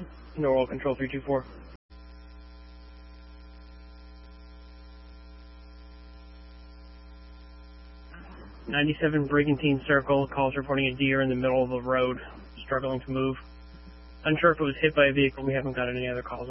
Norwell Control 324. '97 Brigantine Circle, calls reporting a deer in the middle of the road, struggling to move. Unsure if it was hit by a vehicle, we haven't got any other calls.